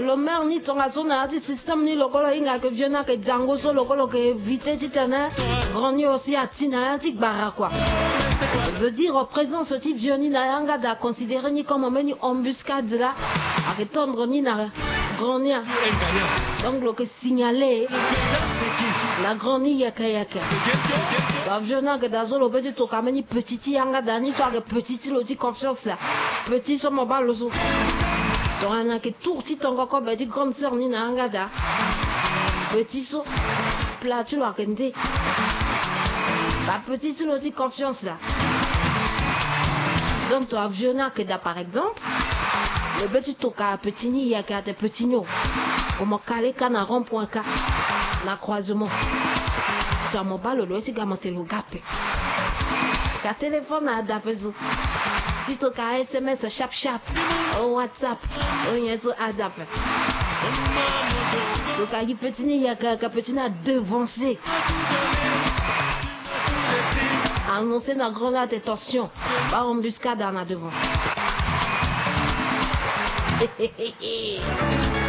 le maire ni ton zone du système ni lokolo inga que viena que Django so lokolo que vite titana grandi aussi à tina ti bara quoi. Veut dire présent ce type vioni na yanga da considérer ni comme meni embuscade là avec tendre ni na grandi. Donc le que signaler la grandi yaka yaka. Ba viona que da zolo petit to kameni petit yanga dani so que petit loti confiance là. Petit so mo ba lozo. Donc on a que tout petit encore comme dit grande sœur ni na yanga da. Petit so plat tu lo kende. Ba petit tu loti confiance là. Donc toi viona que da par exemple le petit toka petit ni yaka de petit nyo. Comme calé kana rond-point ka na croisement. Toi mon bal le ti gamonter le gapé. Ka téléphone a dapezo. Si tu as SMS chap au WhatsApp, on y est adapté. Donc il petit ni yaka petit na devancer. Annoncer la grande attention, pas embuscade en devant.